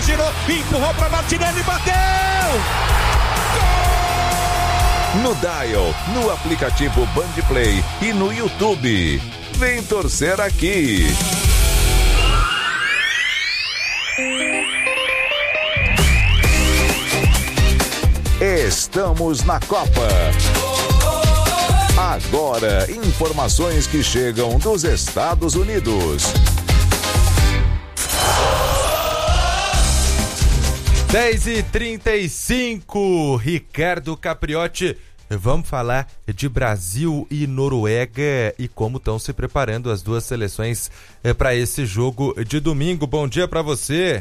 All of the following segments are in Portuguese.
girou, empurrou para Martinelli, bateu! Gol! No Dial, no aplicativo Bandplay e no YouTube. Vem torcer aqui. Estamos na Copa. Agora, informações que chegam dos Estados Unidos. 10h35, Ricardo Capriotti. Vamos falar de Brasil e Noruega e como estão se preparando as duas seleções para esse jogo de domingo. Bom dia para você.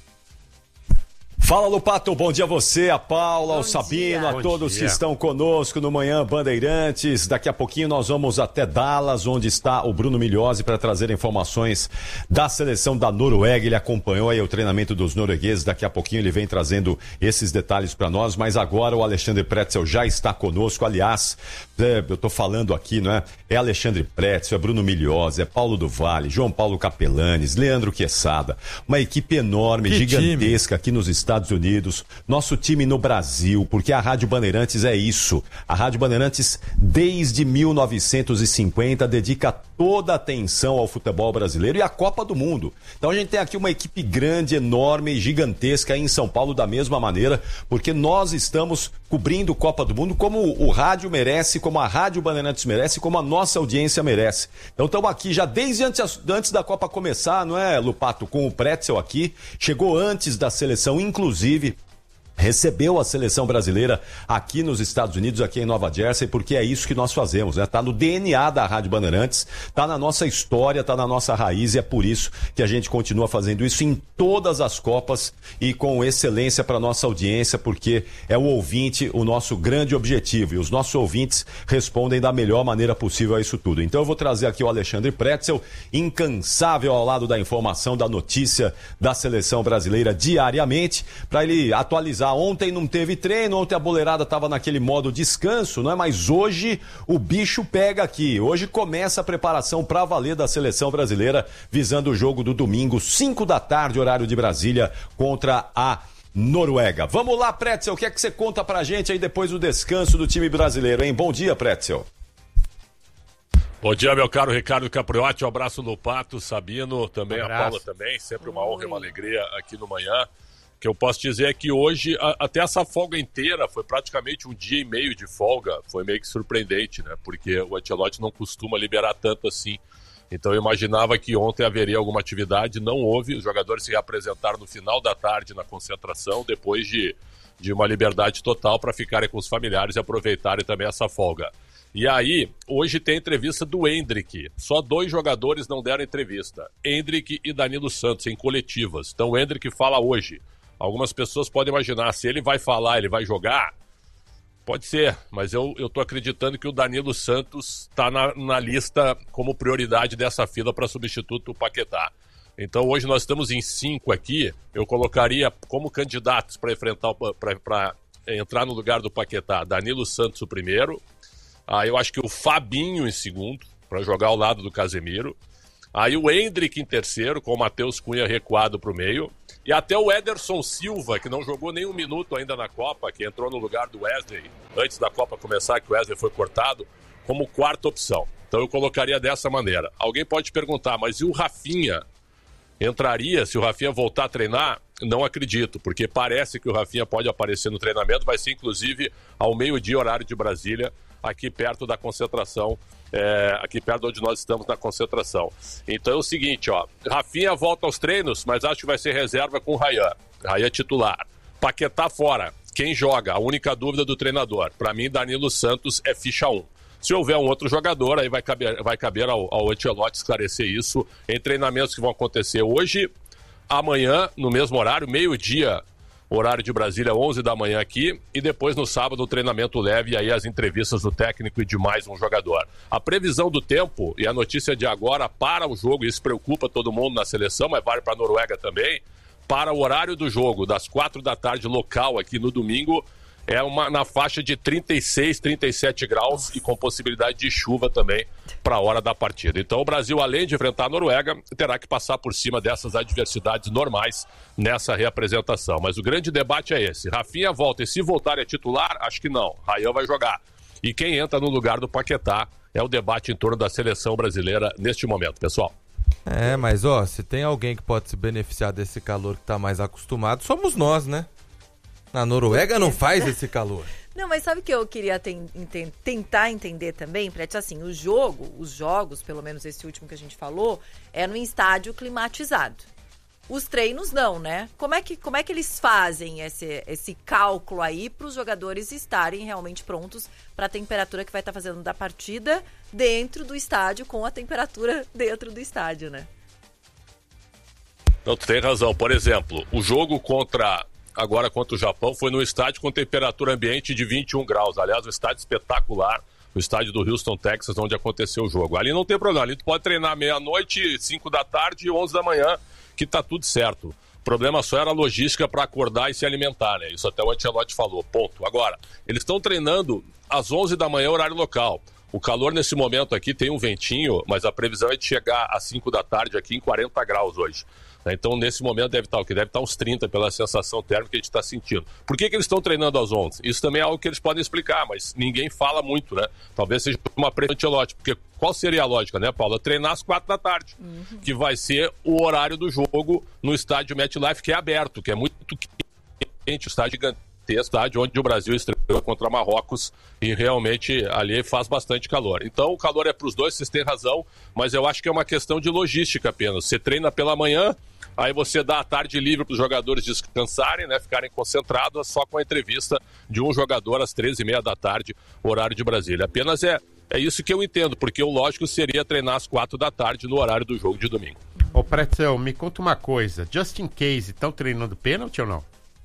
Fala, Lupato, bom dia a você, a Paula, ao Sabino, a todos que estão conosco no Manhã Bandeirantes. Daqui a pouquinho nós vamos até Dallas, onde está o Bruno Migliozzi para trazer informações da seleção da Noruega. Ele acompanhou aí o treinamento dos noruegueses, daqui a pouquinho ele vem trazendo esses detalhes para nós, mas agora o Alexandre Pretzel já está conosco. Aliás, eu tô falando aqui, não é? É Alexandre Pretzel, é Bruno Migliozzi, é Paulo do Vale, João Paulo Capelanes, Leandro Quesada, uma equipe enorme, gigantesca aqui nos Estados Unidos, nosso time no Brasil, porque a Rádio Bandeirantes é isso. A Rádio Bandeirantes, desde 1950, dedica toda a atenção ao futebol brasileiro e à Copa do Mundo. Então a gente tem aqui uma equipe grande, enorme, gigantesca aí em São Paulo da mesma maneira, porque nós estamos cobrindo Copa do Mundo como o rádio merece, como a Rádio Bandeirantes merece, como a nossa audiência merece. Então estamos aqui já desde antes da Copa começar, não é, Lupato? Com o Pretzel aqui, chegou antes da seleção, inclusive recebeu a seleção brasileira aqui nos Estados Unidos, aqui em Nova Jersey, porque é isso que nós fazemos, né? Tá no DNA da Rádio Bandeirantes, tá na nossa história, tá na nossa raiz, e é por isso que a gente continua fazendo isso em todas as Copas e com excelência para nossa audiência, porque é o ouvinte o nosso grande objetivo, e os nossos ouvintes respondem da melhor maneira possível a isso tudo. Então eu vou trazer aqui o Alexandre Pretzel, incansável ao lado da informação, da notícia da seleção brasileira diariamente, para ele atualizar. Ontem não teve treino, ontem a boleirada estava naquele modo descanso, não é? Mas hoje o bicho pega aqui. Hoje começa a preparação para valer da seleção brasileira, visando o jogo do domingo, 5 da tarde, horário de Brasília, contra a Noruega. Vamos lá, Pretzel, o que é que você conta pra gente aí depois do descanso do time brasileiro, hein? Bom dia, Pretzel. Bom dia, meu caro Ricardo Capriotti, um abraço no Pato, Sabino, também a Paula também, sempre uma honra e uma alegria aqui no Manhã. O que eu posso dizer é que hoje, até essa folga inteira, foi praticamente um dia e meio de folga, foi meio que surpreendente, né? Porque o Ancelotti não costuma liberar tanto assim. Então eu imaginava que ontem haveria alguma atividade, não houve, os jogadores se reapresentaram no final da tarde na concentração, depois de uma liberdade total para ficarem com os familiares e aproveitarem também essa folga. E aí, hoje tem a entrevista do Endrick. Só 2 jogadores não deram entrevista. Endrick e Danilo Santos, em coletivas. Então o Endrick fala hoje. Algumas pessoas podem imaginar, se ele vai falar, ele vai jogar? Pode ser, mas eu tô acreditando que o Danilo Santos está na lista como prioridade dessa fila para substituto do Paquetá. Então hoje nós estamos em 5 aqui, eu colocaria como candidatos para enfrentar, para entrar no lugar do Paquetá, Danilo Santos o primeiro, eu acho que o Fabinho em segundo, para jogar ao lado do Casemiro, aí o Endrick em terceiro, com o Matheus Cunha recuado para o meio, e até o Ederson Silva, que não jogou nem um minuto ainda na Copa, que entrou no lugar do Wesley, antes da Copa começar, que o Wesley foi cortado, como quarta opção. Então eu colocaria dessa maneira. Alguém pode perguntar, mas e o Rafinha? Entraria se o Rafinha voltar a treinar? Não acredito, porque parece que o Rafinha pode aparecer no treinamento, vai ser inclusive ao meio-dia, horário de Brasília, aqui perto da concentração, aqui perto onde nós estamos na concentração. Então é o seguinte, Rafinha volta aos treinos, mas acho que vai ser reserva com o Ryan. Ryan titular. Paquetá fora. Quem joga? A única dúvida do treinador. Para mim, Danilo Santos é ficha 1. Se houver um outro jogador, aí vai caber ao Ancelotti esclarecer isso em treinamentos que vão acontecer hoje, amanhã, no mesmo horário, meio-dia, horário de Brasília, 11 da manhã aqui, e depois no sábado o treinamento leve e aí as entrevistas do técnico e de mais um jogador. A previsão do tempo e a notícia de agora para o jogo, isso preocupa todo mundo na seleção, mas vale para a Noruega também, para o horário do jogo, das 4 da tarde local aqui no domingo, na faixa de 36, 37 graus e com possibilidade de chuva também para a hora da partida. Então o Brasil, além de enfrentar a Noruega, terá que passar por cima dessas adversidades normais nessa reapresentação. Mas o grande debate é esse. Rafinha volta, e se voltar é titular? Acho que não. Ryan vai jogar. E quem entra no lugar do Paquetá é o debate em torno da seleção brasileira neste momento, pessoal. Mas se tem alguém que pode se beneficiar desse calor que está mais acostumado, somos nós, né? Na Noruega não faz esse calor. Não, mas sabe o que eu queria tentar entender também, Prete? Assim, os jogos, pelo menos esse último que a gente falou, é no estádio climatizado. Os treinos não, né? Como é que eles fazem esse cálculo aí para os jogadores estarem realmente prontos para a temperatura que vai estar fazendo da partida dentro do estádio, com a temperatura dentro do estádio, né? Então, tu tem razão. Por exemplo, o jogo agora contra o Japão foi no estádio com temperatura ambiente de 21 graus. Aliás, um estádio espetacular, o estádio do Houston, Texas, onde aconteceu o jogo. Ali não tem problema, ali tu pode treinar meia-noite, 5 da tarde e 11 da manhã, que tá tudo certo. O problema só era a logística para acordar e se alimentar, né? Isso até o Ancelotti falou, ponto. Agora, eles estão treinando às 11 da manhã, horário local. O calor nesse momento aqui tem um ventinho, mas a previsão é de chegar às 5 da tarde aqui em 40 graus hoje. Então, nesse momento, deve estar uns 30 pela sensação térmica que a gente está sentindo. Por que eles estão treinando às 11? Isso também é algo que eles podem explicar, mas ninguém fala muito, né? Talvez seja uma pressão Ancelotti, porque qual seria a lógica, né, Paula? Treinar às 4 da tarde, que vai ser o horário do jogo no estádio MetLife, que é aberto, que é muito quente, o estádio gigantesco, estádio onde o Brasil estreou contra Marrocos e realmente ali faz bastante calor. Então o calor é para os dois, vocês têm razão, mas eu acho que é uma questão de logística apenas. Você treina pela manhã, aí você dá a tarde livre para os jogadores descansarem, né, ficarem concentrados, só com a entrevista de um jogador às 13h30 da tarde, horário de Brasília. Apenas é isso que eu entendo, porque o lógico seria treinar às 4 da tarde no horário do jogo de domingo. Ô Pretzel, me conta uma coisa, just in case, estão treinando pênalti ou não?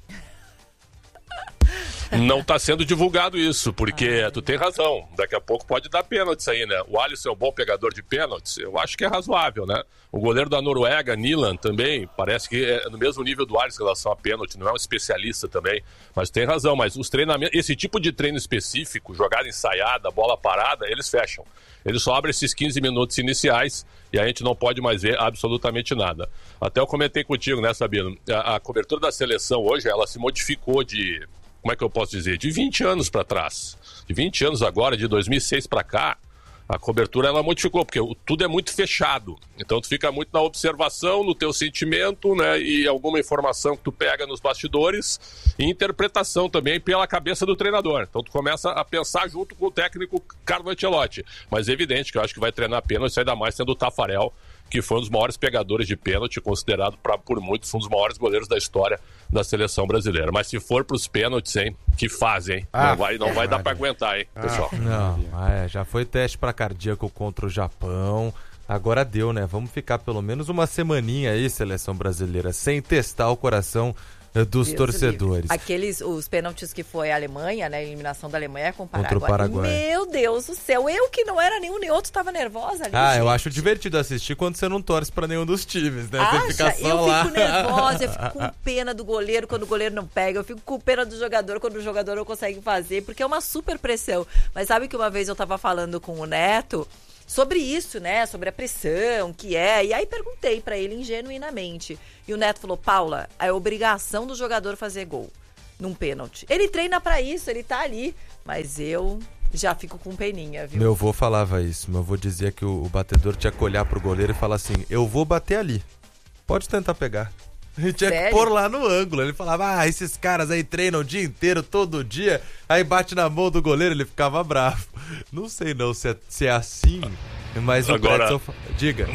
Não está sendo divulgado isso, porque tu tem razão, daqui a pouco pode dar pênaltis aí, né? O Alisson é um bom pegador de pênaltis, eu acho que é razoável, né? O goleiro da Noruega, Nilan, também, parece que é no mesmo nível do Alisson em relação a pênalti, não é um especialista também, mas tem razão, mas os treinamentos, esse tipo de treino específico, jogada ensaiada, bola parada, eles fecham. Eles só abrem esses 15 minutos iniciais e a gente não pode mais ver absolutamente nada. Até eu comentei contigo, né, Sabino? A cobertura da seleção hoje, ela se modificou de... Como é que eu posso dizer? De 20 anos para trás. De 20 anos agora, de 2006 para cá, a cobertura ela modificou, porque tudo é muito fechado. Então tu fica muito na observação, no teu sentimento, né? E alguma informação que tu pega nos bastidores e interpretação também pela cabeça do treinador. Então tu começa a pensar junto com o técnico Carlo Ancelotti. Mas é evidente que eu acho que vai treinar pênalti, ainda mais sendo o Tafarel, que foi um dos maiores pegadores de pênalti, considerado por muitos um dos maiores goleiros da história da seleção brasileira. Mas se for para os pênaltis, hein, que fazem, hein? Não vai dar para aguentar, hein, pessoal? Não, já foi teste para cardíaco contra o Japão, agora deu, né? Vamos ficar pelo menos uma semaninha aí, seleção brasileira, sem testar o coração dos torcedores. Os pênaltis que foi a Alemanha, né? A eliminação da Alemanha com o Paraguai. Contra o Paraguai. Meu Deus do céu, eu que não era nenhum nem outro, tava nervosa ali. Gente. Eu acho divertido assistir quando você não torce pra nenhum dos times, né? Você fica só eu lá. Fico nervosa, eu fico com pena do goleiro quando o goleiro não pega, eu fico com pena do jogador quando o jogador não consegue fazer, porque é uma super pressão. Mas sabe que uma vez eu tava falando com o Neto sobre isso, né? Sobre a pressão que é. E aí perguntei pra ele ingenuinamente. E o Neto falou, Paula, é obrigação do jogador fazer gol num pênalti. Ele treina pra isso, ele tá ali. Mas eu já fico com peninha, viu? Meu avô falava isso. Meu avô dizia que o batedor tinha que olhar pro goleiro e falar assim, eu vou bater ali. Pode tentar pegar. Ele tinha que pôr lá no ângulo. Ele falava, esses caras aí treinam o dia inteiro, todo dia, aí bate na mão do goleiro, ele ficava bravo. Não sei não se é assim, mas agora, o Pretzel... Diga.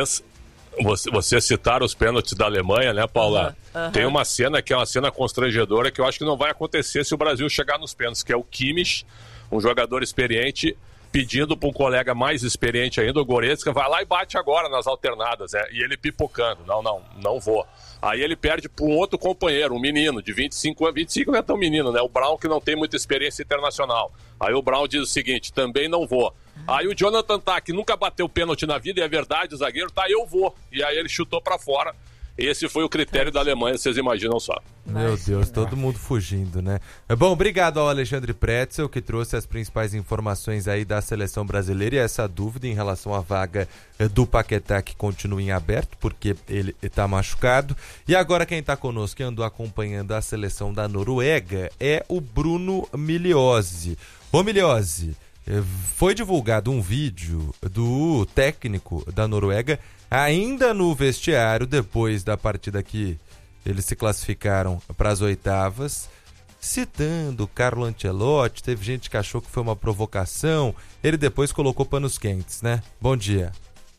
Vocês citaram os pênaltis da Alemanha, né, Paula? Tem uma cena que é uma cena constrangedora que eu acho que não vai acontecer se o Brasil chegar nos pênaltis, que é o Kimmich, um jogador experiente, pedindo para um colega mais experiente ainda, o Goretzka, vai lá e bate agora nas alternadas, e ele pipocando, não vou. Aí ele perde para um outro companheiro, um menino de 25 anos, 25 não é tão menino, né? O Brown, que não tem muita experiência internacional. Aí o Brown diz o seguinte, também não vou. Aí o Jonathan Tah, que nunca bateu pênalti na vida, e é verdade, o zagueiro, eu vou. E aí ele chutou para fora Esse foi o critério da Alemanha, vocês imaginam só. Meu Deus, todo mundo fugindo, né? Bom, obrigado ao Alexandre Pretzel, que trouxe as principais informações aí da seleção brasileira e essa dúvida em relação à vaga do Paquetá, que continua em aberto, porque ele está machucado. E agora quem está conosco, que andou acompanhando a seleção da Noruega, é o Bruno Migliozzi. Ô Migliozzi, foi divulgado um vídeo do técnico da Noruega, ainda no vestiário, depois da partida que eles se classificaram para as oitavas, citando Carlo Ancelotti. Teve gente que achou que foi uma provocação, ele depois colocou panos quentes, né? Bom dia.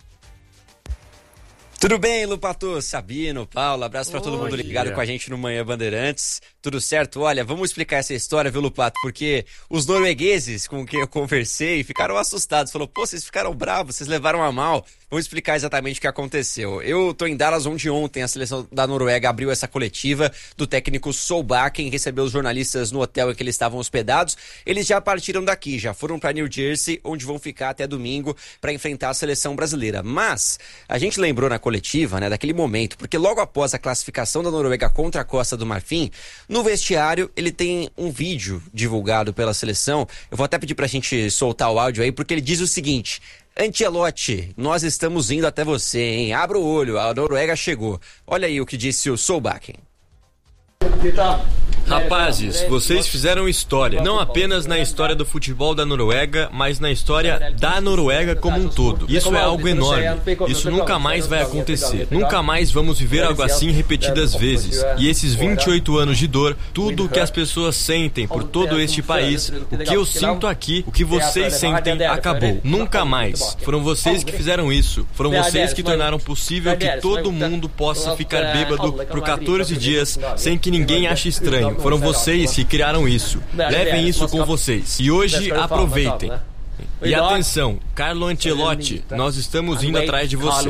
Tudo bem, Lupato, Sabino, Paulo, abraço pra todo mundo ligado com a gente no Manhã Bandeirantes. Tudo certo? Olha, vamos explicar essa história, viu, Lupato? Porque os noruegueses com quem eu conversei ficaram assustados. Falou, pô, vocês ficaram bravos, vocês levaram a mal. Vamos explicar exatamente o que aconteceu. Eu tô em Dallas, onde ontem a seleção da Noruega abriu essa coletiva do técnico Solbakken, recebeu os jornalistas no hotel em que eles estavam hospedados. Eles já partiram daqui, já foram para New Jersey, onde vão ficar até domingo para enfrentar a seleção brasileira. Mas a gente lembrou na coletiva, né, daquele momento, porque logo após a classificação da Noruega contra a Costa do Marfim, no vestiário ele tem um vídeo divulgado pela seleção. Eu vou até pedir pra gente soltar o áudio aí, porque ele diz o seguinte: Ancelotti, nós estamos indo até você, hein? Abra o olho, a Noruega chegou. Olha aí o que disse o Solbakken. Rapazes, vocês fizeram história, não apenas na história do futebol da Noruega, mas na história da Noruega como um todo. Isso é algo enorme, isso nunca mais vai acontecer. Nunca mais vamos viver algo assim repetidas vezes. E esses 28 anos de dor, tudo o que as pessoas sentem por todo este país, o que eu sinto aqui, o que vocês sentem, acabou. Nunca mais. Foram vocês que fizeram isso. Foram vocês que tornaram possível que todo mundo possa ficar bêbado por 14 dias sem que ninguém ache estranho. Foram vocês que criaram isso. Levem isso com vocês. E hoje aproveitem. E atenção, Carlo Ancelotti, nós estamos indo atrás de você.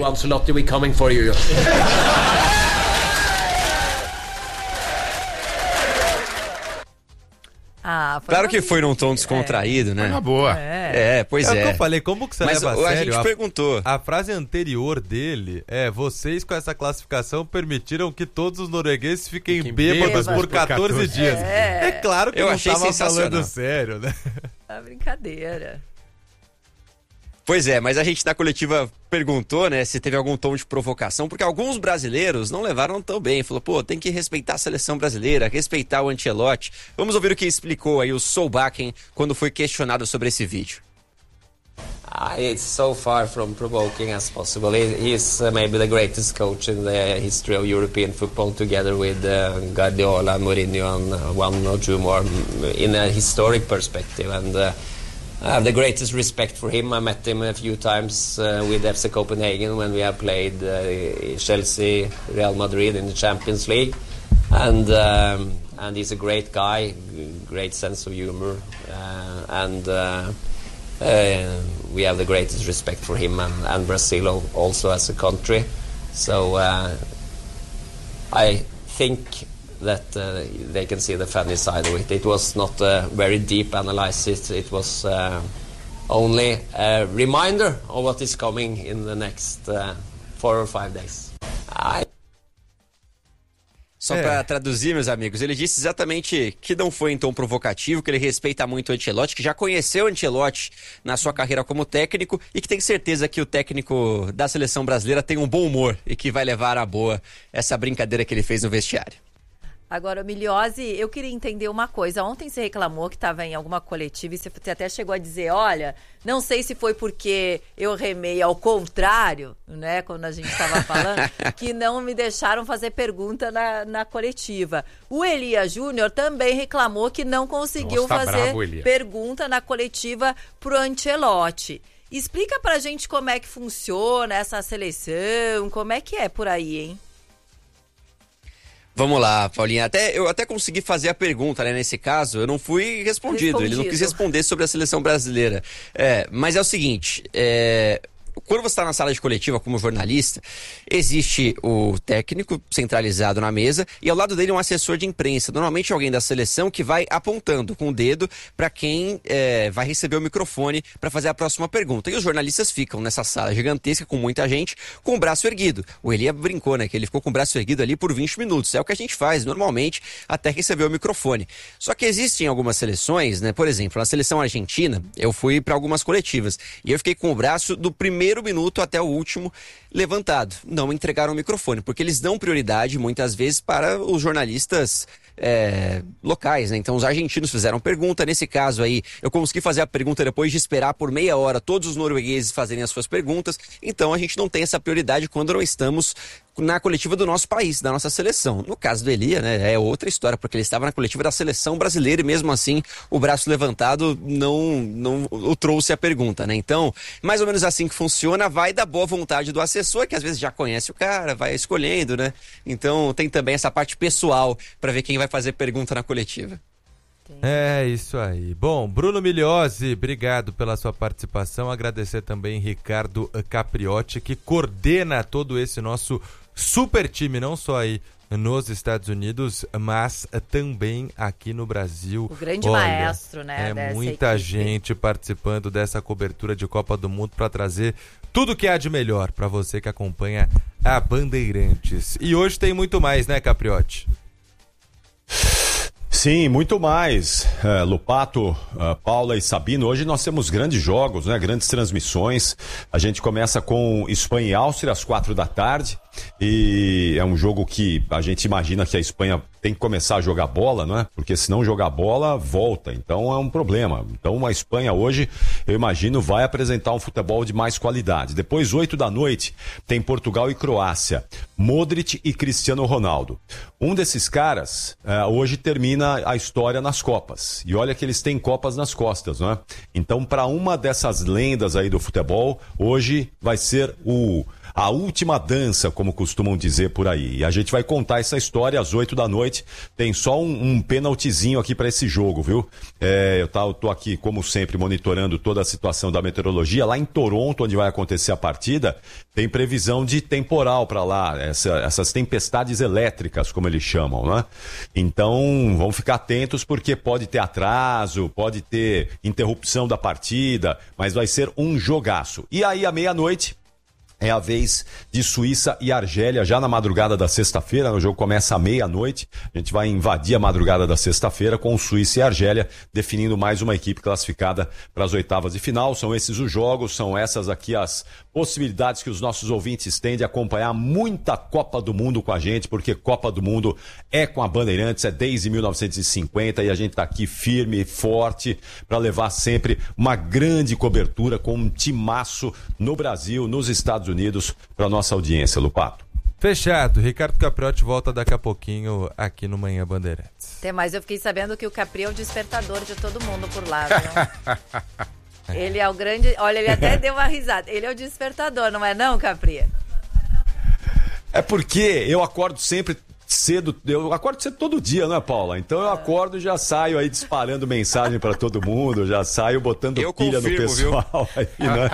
Claro que foi num tom descontraído, né? Foi uma boa. Pois é. É o que eu falei, como que você Mas leva a a sério? gente perguntou. A frase anterior dele é: vocês com essa classificação permitiram que todos os noruegueses fiquem bêbados por 14 dias. É claro que eu não estava falando sério, né? É brincadeira. Pois é, mas a gente na coletiva perguntou, né, se teve algum tom de provocação, porque alguns brasileiros não levaram tão bem. Falou, pô, tem que respeitar a seleção brasileira, respeitar o Ancelotti. Vamos ouvir o que explicou aí o Solbakken quando foi questionado sobre esse vídeo. It's so far from provoking as possible. He's maybe the greatest coach in the history of European football, together with Guardiola, Mourinho, and one or two more in a historic perspective. And I have the greatest respect for him. I met him a few times with FC Copenhagen when we have played Chelsea, Real Madrid in the Champions League. And he's a great guy, great sense of humor, and we have the greatest respect for him and Brazil also as a country. So I think that they can see the funny side of it. It was not a very deep analysis. It was only a reminder of what is coming in the next 4 or 5 days. Só para traduzir, meus amigos, ele disse exatamente que não foi em tom provocativo, que ele respeita muito o Ancelotti, que já conheceu o Ancelotti na sua carreira como técnico e que tem certeza que o técnico da seleção brasileira tem um bom humor e que vai levar à boa essa brincadeira que ele fez no vestiário. Agora, Migliozzi, eu queria entender uma coisa. Ontem você reclamou que estava em alguma coletiva e você até chegou a dizer, olha, não sei se foi porque eu remei ao contrário, né, quando a gente estava falando, que não me deixaram fazer pergunta na coletiva. O Elias Júnior também reclamou que não conseguiu fazer pergunta na coletiva pro Ancelotti. Explica pra gente como é que funciona essa seleção, como é que é por aí, hein? Vamos lá, Paulinha. Eu até consegui fazer a pergunta, né? Nesse caso, eu não fui respondido. Ele não quis responder sobre a seleção brasileira. Mas é o seguinte, Quando você está na sala de coletiva como jornalista, existe o técnico centralizado na mesa e ao lado dele um assessor de imprensa, normalmente alguém da seleção que vai apontando com o dedo para quem vai receber o microfone para fazer a próxima pergunta. E os jornalistas ficam nessa sala gigantesca com muita gente com o braço erguido. O Elia brincou, né, que ele ficou com o braço erguido ali por 20 minutos. É o que a gente faz normalmente até receber o microfone. Só que existem algumas seleções, né, por exemplo, na seleção argentina, eu fui para algumas coletivas e eu fiquei com o braço do primeiro minuto até o último levantado. Não me entregaram o microfone, porque eles dão prioridade muitas vezes para os jornalistas locais, né? Então os argentinos fizeram pergunta, nesse caso aí eu consegui fazer a pergunta depois de esperar por meia hora todos os noruegueses fazerem as suas perguntas, então a gente não tem essa prioridade quando não estamos na coletiva do nosso país, da nossa seleção. No caso do Elia, né, é outra história, porque ele estava na coletiva da seleção brasileira e mesmo assim o braço levantado não o trouxe a pergunta, né? Então, mais ou menos assim que funciona, vai da boa vontade do assessor, que às vezes já conhece o cara, vai escolhendo, né? Então tem também essa parte pessoal para ver quem vai fazer pergunta na coletiva. É isso aí. Bom, Bruno Migliozzi, obrigado pela sua participação. Agradecer também Ricardo Capriotti, que coordena todo esse nosso super time, não só aí nos Estados Unidos, mas também aqui no Brasil. O grande maestro, né? É muita gente participando dessa cobertura de Copa do Mundo para trazer tudo que há de melhor para você que acompanha a Bandeirantes. E hoje tem muito mais, né, Capriotti? Sim, muito mais. Lopato, Paula e Sabino, hoje nós temos grandes jogos, né? Grandes transmissões. A gente começa com Espanha e Áustria às 4h. E é um jogo que a gente imagina que a Espanha tem que começar a jogar bola, não é? Porque se não jogar bola, volta. Então é um problema. Então a Espanha hoje, eu imagino, vai apresentar um futebol de mais qualidade. Depois, 8h, tem Portugal e Croácia. Modric e Cristiano Ronaldo. Um desses caras hoje termina a história nas Copas. E olha que eles têm Copas nas costas, não é? Então, para uma dessas lendas aí do futebol, hoje vai ser a última dança, como costumam dizer por aí. E a gente vai contar essa história às 8h. Tem só um penaltizinho aqui para esse jogo, viu? Eu tô aqui, como sempre, monitorando toda a situação da meteorologia. Lá em Toronto, onde vai acontecer a partida, tem previsão de temporal para lá. Essas tempestades elétricas, como eles chamam, né? Então, vamos ficar atentos, porque pode ter atraso, pode ter interrupção da partida, mas vai ser um jogaço. E aí, à meia-noite, é a vez de Suíça e Argélia, já na madrugada da sexta-feira. O jogo começa à meia-noite. A gente vai invadir a madrugada da sexta-feira com Suíça e Argélia, definindo mais uma equipe classificada para as oitavas de final. São esses os jogos, são essas aqui as possibilidades que os nossos ouvintes têm de acompanhar muita Copa do Mundo com a gente, porque Copa do Mundo é com a Bandeirantes, é desde 1950 e a gente está aqui firme e forte para levar sempre uma grande cobertura com um timaço no Brasil, nos Estados Unidos, para nossa audiência, Lupato. Fechado. Ricardo Capriotti volta daqui a pouquinho aqui no Manhã Bandeirantes. Tem mais, eu fiquei sabendo que o Capri é o despertador de todo mundo por lá, viu? Ele é o grande... Olha, ele até deu uma risada. Ele é o despertador, não é não, Capri? É porque eu acordo sempre cedo, eu acordo cedo todo dia, não é, Paula? Então eu acordo e já saio aí disparando mensagem para todo mundo, já saio botando pilha no pessoal aí, né?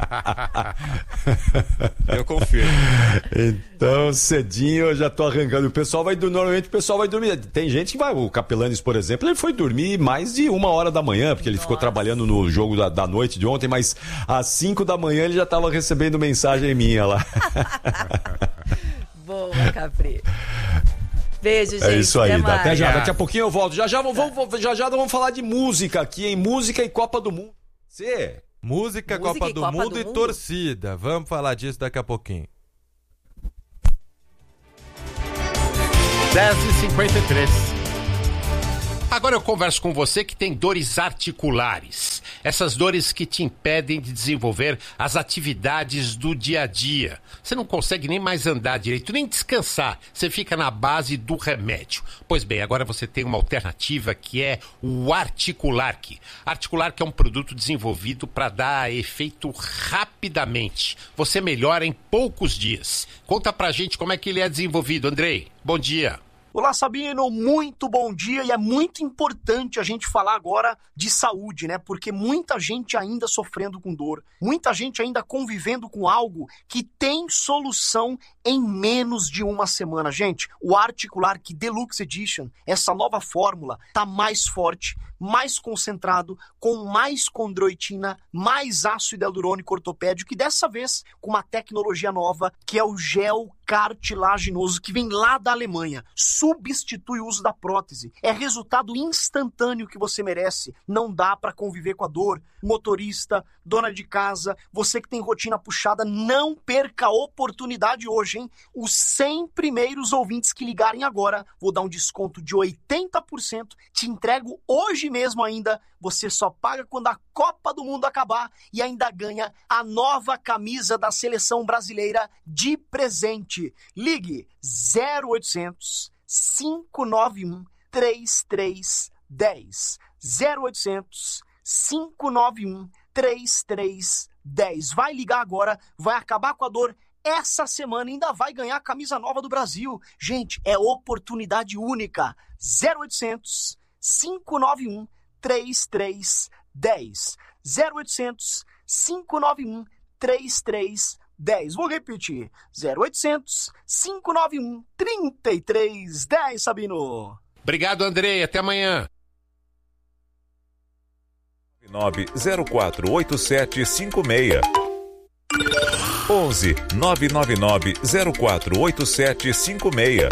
Eu confirmo. Então, cedinho eu já tô arrancando. Normalmente o pessoal vai dormir. Tem gente que vai, o Capelanes, por exemplo, ele foi dormir mais de 1h, porque ele ficou trabalhando no jogo da noite de ontem, mas às 5h ele já tava recebendo mensagem minha lá. Boa, Capri. Beijo, gente. É isso aí, até já. É. Daqui a pouquinho eu volto. Já vamos falar de música aqui, hein? Música e Copa do Mundo. Música, Copa do Mundo e torcida. Vamos falar disso daqui a pouquinho. 10h53. Agora eu converso com você que tem dores articulares. Essas dores que te impedem de desenvolver as atividades do dia a dia. Você não consegue nem mais andar direito, nem descansar. Você fica na base do remédio. Pois bem, agora você tem uma alternativa que é o Articulark. Articulark é um produto desenvolvido para dar efeito rapidamente. Você melhora em poucos dias. Conta pra gente como é que ele é desenvolvido, Andrei. Bom dia. Olá, Sabino, muito bom dia, e é muito importante a gente falar agora de saúde, né? Porque muita gente ainda sofrendo com dor, muita gente ainda convivendo com algo que tem solução em menos de uma semana. Gente, o Articular-Q Deluxe Edition, essa nova fórmula, tá mais forte, mais concentrado, com mais condroitina, mais ácido hialurônico ortopédico, e dessa vez com uma tecnologia nova, que é o gel cartilaginoso, que vem lá da Alemanha. Substitui o uso da prótese. É resultado instantâneo que você merece. Não dá para conviver com a dor. Motorista, dona de casa, você que tem rotina puxada, não perca a oportunidade hoje, hein? Os 100 primeiros ouvintes que ligarem agora, vou dar um desconto de 80%, te entrego hoje mesmo ainda. Você só paga quando a Copa do Mundo acabar e ainda ganha a nova camisa da seleção brasileira de presente. Ligue 0800 591 3310. 0800 591 3310. Vai ligar agora, vai acabar com a dor essa semana, ainda vai ganhar a camisa nova do Brasil. Gente, é oportunidade única. 0800 591 3310. 0800 591 3310. Vou repetir. 0800 591 3310, Sabino. Obrigado, Andrei. Até amanhã. 9048756 11 999048756.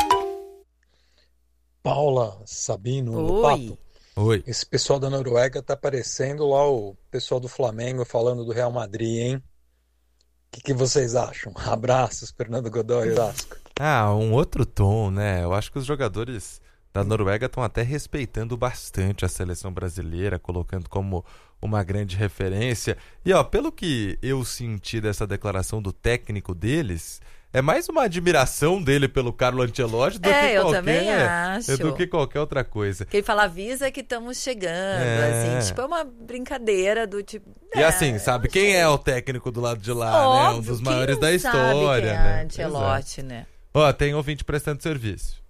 Paula, Sabino, Pato. Oi. Esse pessoal da Noruega tá parecendo lá o pessoal do Flamengo falando do Real Madrid, hein? O que vocês acham? Abraços, Fernando Godoy, Osasco. Um outro tom, né? Eu acho que os jogadores da Noruega estão até respeitando bastante a seleção brasileira, colocando como uma grande referência. E pelo que eu senti dessa declaração do técnico deles, é mais uma admiração dele pelo Carlo Ancelotti do que qualquer outra coisa. Que ele fala, avisa que estamos chegando, assim, tipo, é uma brincadeira do tipo... E assim, sabe quem é o técnico do lado de lá, óbvio, né? Um dos maiores da história, sabe quem né? É Ancelotti, né? Tem ouvinte prestando serviço.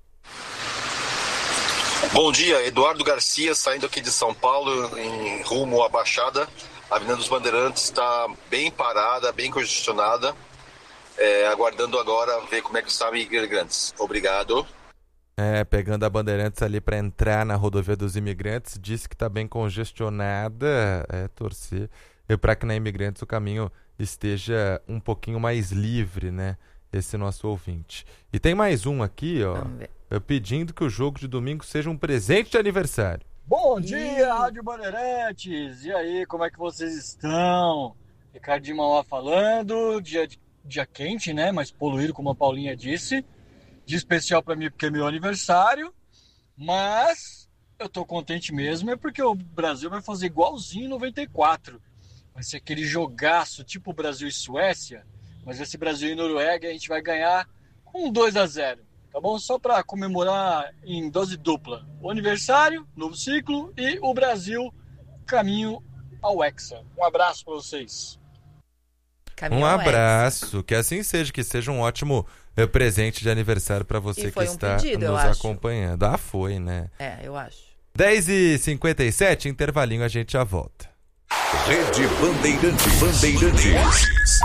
Bom dia, Eduardo Garcia, saindo aqui de São Paulo, em rumo à Baixada. A Avenida dos Bandeirantes está bem parada, bem congestionada. Aguardando agora ver como é que está Imigrantes. Obrigado. Pegando a Bandeirantes ali para entrar na rodovia dos Imigrantes, disse que está bem congestionada. Torcer para que na Imigrantes o caminho esteja um pouquinho mais livre, né? Esse nosso ouvinte. E tem mais um aqui, pedindo que o jogo de domingo seja um presente de aniversário. Bom dia, Rádio Bandeirantes! E aí, como é que vocês estão? Ricardo de Mauá falando, dia quente, né? Mas poluído, como a Paulinha disse. Dia especial para mim porque é meu aniversário. Mas eu tô contente mesmo, é porque o Brasil vai fazer igualzinho em 94. Vai ser aquele jogaço tipo Brasil e Suécia. Mas esse Brasil e Noruega a gente vai ganhar com 2-0. Tá bom? Só para comemorar em dose dupla. O aniversário, novo ciclo e o Brasil caminho ao Hexa. Um abraço para vocês. Um abraço, que assim seja, que seja um ótimo presente de aniversário para você que está nos acompanhando. Foi, né? Eu acho. 10h57, intervalinho, a gente já volta. Rede Bandeirantes.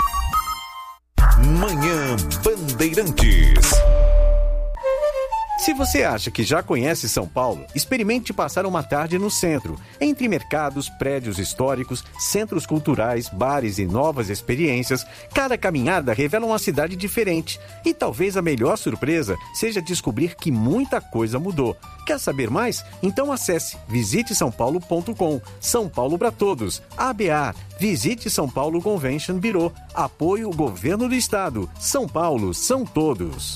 Manhã Bandeirantes. Se você acha que já conhece São Paulo, experimente passar uma tarde no centro, entre mercados, prédios históricos, centros culturais, bares e novas experiências. Cada caminhada revela uma cidade diferente. E talvez a melhor surpresa seja descobrir que muita coisa mudou. Quer saber mais? Então acesse visitesaopaulo.com. São Paulo para todos. ABA. Visite São Paulo Convention Bureau. Apoio Governo do Estado. São Paulo são todos.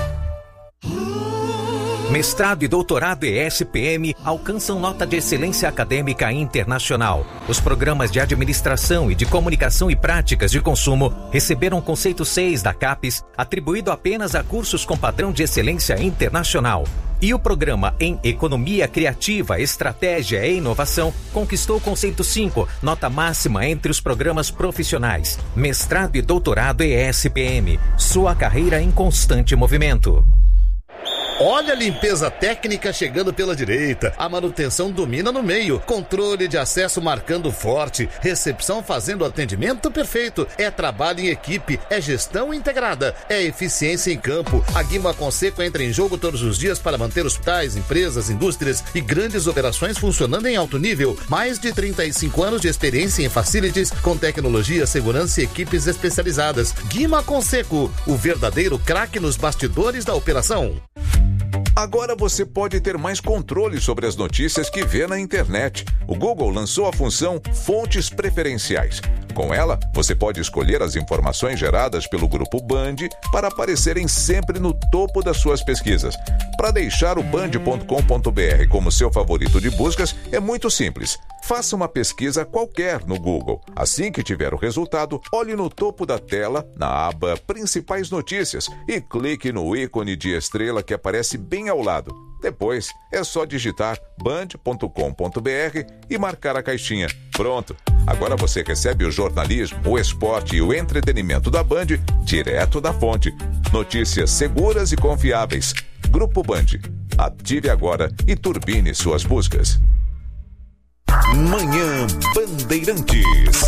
Mestrado e doutorado ESPM alcançam nota de excelência acadêmica internacional. Os programas de administração e de comunicação e práticas de consumo receberam conceito 6 da CAPES, atribuído apenas a cursos com padrão de excelência internacional. E o programa em Economia Criativa, Estratégia e Inovação conquistou o conceito 5, nota máxima entre os programas profissionais. Mestrado e doutorado ESPM, sua carreira em constante movimento. Olha a limpeza técnica chegando pela direita, a manutenção domina no meio, controle de acesso marcando forte, recepção fazendo atendimento perfeito. É trabalho em equipe, é gestão integrada, é eficiência em campo. A Guima Conseco entra em jogo todos os dias para manter hospitais, empresas, indústrias e grandes operações funcionando em alto nível. Mais de 35 anos de experiência em facilities com tecnologia, segurança e equipes especializadas. Guima Conseco, o verdadeiro craque nos bastidores da operação. Agora você pode ter mais controle sobre as notícias que vê na internet. O Google lançou a função Fontes Preferenciais. Com ela, você pode escolher as informações geradas pelo Grupo Band para aparecerem sempre no topo das suas pesquisas. Para deixar o band.com.br como seu favorito de buscas, é muito simples. Faça uma pesquisa qualquer no Google. Assim que tiver o resultado, olhe no topo da tela, na aba Principais Notícias, e clique no ícone de estrela que aparece bem ao lado. Depois, é só digitar band.com.br e marcar a caixinha. Pronto! Agora você recebe o jornalismo, o esporte e o entretenimento da Band direto da fonte. Notícias seguras e confiáveis. Grupo Band. Ative agora e turbine suas buscas. Manhã Bandeirantes.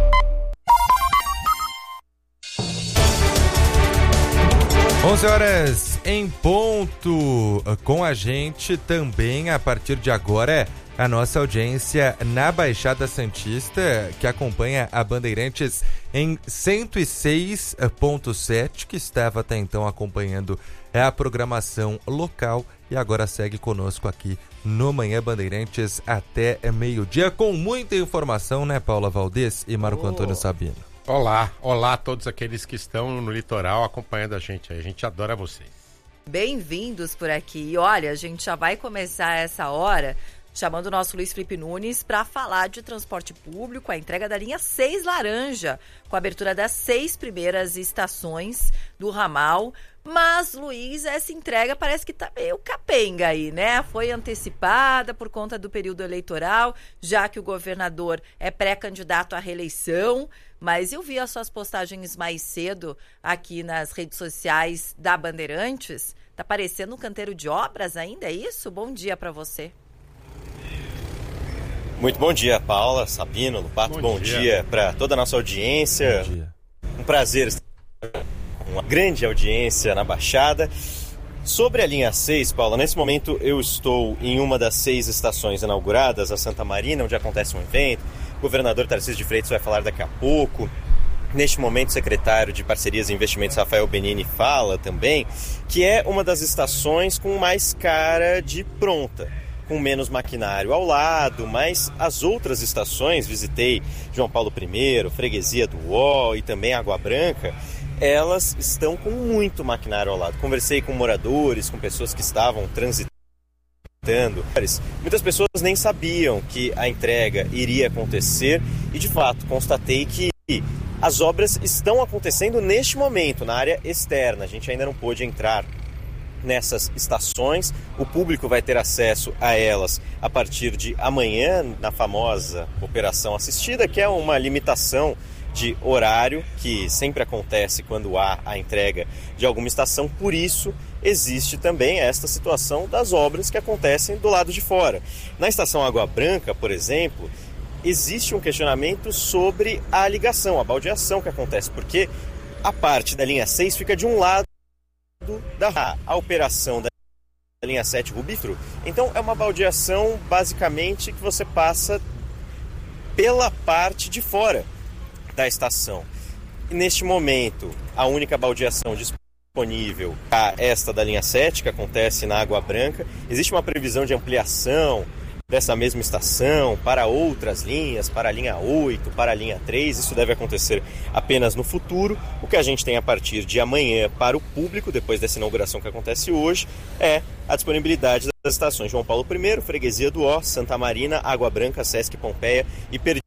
Onze horas em ponto. Com a gente também, a partir de agora, a nossa audiência na Baixada Santista, que acompanha a Bandeirantes em 106.7, que estava até então acompanhando a programação local e agora segue conosco aqui no Manhã Bandeirantes até meio-dia, com muita informação, né, Paula Valdez e Marco Antônio Sabino? Olá a todos aqueles que estão no litoral acompanhando a gente aí. A gente adora vocês. Bem-vindos por aqui. E olha, a gente já vai começar essa hora chamando o nosso Luiz Felipe Nunes para falar de transporte público, a entrega da linha 6 laranja, com a abertura das 6 primeiras estações do ramal. Mas, Luiz, essa entrega parece que tá meio capenga aí, né? Foi antecipada por conta do período eleitoral, já que o governador é pré-candidato à reeleição. Mas eu vi as suas postagens mais cedo aqui nas redes sociais da Bandeirantes. Tá parecendo um canteiro de obras ainda, é isso? Bom dia para você. Muito bom dia, Paula, Sabino, Lupato. Bom dia para toda a nossa audiência. Bom dia. Um prazer estar com uma grande audiência na Baixada. Sobre a linha 6, Paula, nesse momento eu estou em uma das 6 estações inauguradas, a Santa Marina, onde acontece um evento. O governador Tarcísio de Freitas vai falar daqui a pouco. Neste momento, o secretário de Parcerias e Investimentos, Rafael Benini, fala também que é uma das estações com mais cara de pronta, com menos maquinário ao lado, mas as outras estações, visitei João Paulo I, Freguesia do Uó e também Água Branca, elas estão com muito maquinário ao lado. Conversei com moradores, com pessoas que estavam transitando. Muitas pessoas nem sabiam que a entrega iria acontecer e, de fato, constatei que as obras estão acontecendo neste momento, na área externa. A gente ainda não pôde entrar nessas estações. O público vai ter acesso a elas a partir de amanhã, na famosa Operação Assistida, que é uma limitação de horário que sempre acontece quando há a entrega de alguma estação. Por isso, existe também esta situação das obras que acontecem do lado de fora. Na estação Água Branca, por exemplo, existe um questionamento sobre a ligação, a baldeação que acontece, porque a parte da linha 6 fica de um lado a operação da linha 7 Rubitro. Então é uma baldeação basicamente que você passa pela parte de fora da estação. E neste momento, a única baldeação disponível é esta da linha 7, que acontece na Água Branca. Existe uma previsão de ampliação dessa mesma estação para outras linhas, para a linha 8, para a linha 3. Isso deve acontecer apenas no futuro. O que a gente tem a partir de amanhã para o público, depois dessa inauguração que acontece hoje, é a disponibilidade das estações João Paulo I, Freguesia do Ó, Santa Marina, Água Branca, Sesc Pompeia e Perdiz.